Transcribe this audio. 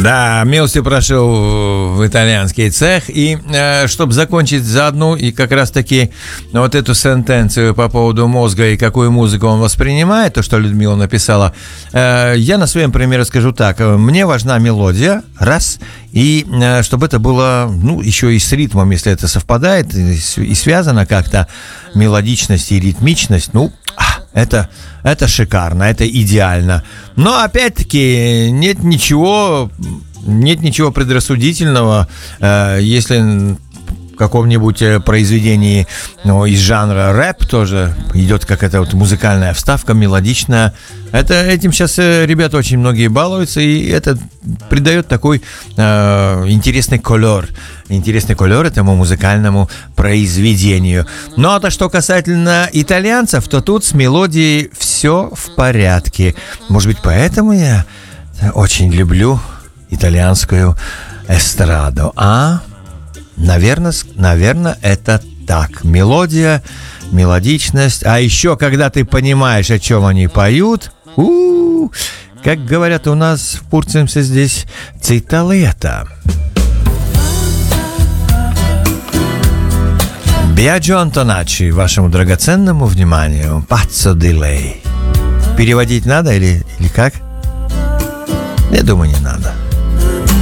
Да, милости прошу в итальянский цех. И чтобы закончить заодно и как раз-таки вот эту сентенцию по поводу мозга и какую музыку он воспринимает, то, что Людмила написала, я на своем примере скажу так. Мне важна мелодия, раз, и чтобы это было, ну, еще и с ритмом, если это совпадает и связано как-то, мелодичность и ритмичность, ну, это шикарно, это идеально. Но, опять-таки, нет ничего предрассудительного, если в каком-нибудь произведении, ну, из жанра рэп тоже идет какая-то вот музыкальная вставка, мелодичная. Этим сейчас ребята очень многие балуются, и это придает такой интересный колор этому музыкальному произведению. Ну, а то, что касательно итальянцев, то тут с мелодией все в порядке. Может быть, поэтому я очень люблю итальянскую эстраду, Наверное, это так. Мелодия, мелодичность. А еще, когда ты понимаешь, о чем они поют, как говорят у нас в Пурцемсе здесь, циталета. Биаджо Антоначчи, вашему драгоценному вниманию, Pazzo di lei. Переводить надо или как? Я думаю, не надо.